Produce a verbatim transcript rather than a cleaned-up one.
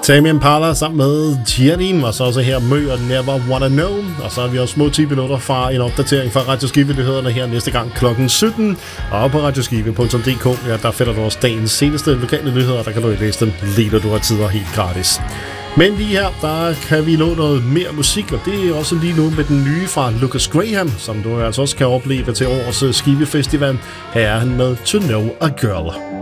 Tame Impala sammen med Giardin, og så også her Mø og Never Wanna Know. Og så har vi også små ti minutter fra en opdatering fra Radio Skive-nyhederne her næste gang klokken sytten. Og på radioskive punktum d k, ja, der finder du også dagens seneste lokale nyheder, der kan du læse dem lige når du har tid og helt gratis. Men lige her, der kan vi nå noget mere musik, og det er også lige nu med den nye fra Lucas Graham, som du altså også kan opleve til årets Skive Festival. Her er han med To Know a Girl.